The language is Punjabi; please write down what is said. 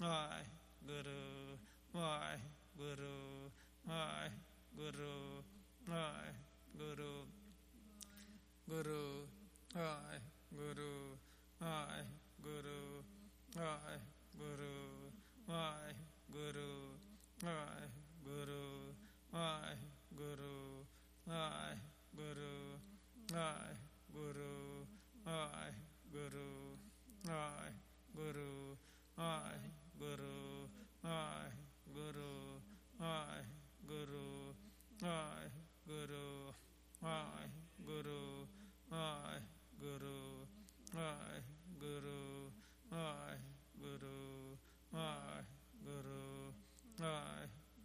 ਵਾਹਿਗੁਰੂ ਵਾਹਿਗੁਰੂ ਵਾਹਿਗੁਰੂ ਵਾਹਿਗੁਰੂ ਗੁਰੂ ਵਾਹਿਗੁਰੂ ਵਾਹਿਗੁਰੂ ਵਾਹਿਗੁਰੂ ਵਾਹਿਗੁਰੂ ਵਾਹਿਗੁਰੂ ਵਾਹਿਗੁਰੂ ਵਾਹਿਗੁਰੂ ਵਾਹਿਗੁਰੂ ਵਾਹਿਗੁਰੂ ਵਾਹਿਗੁਰੂ ਵਾਹਿਗੁਰੂ ਵਾਹਿਗੁਰੂ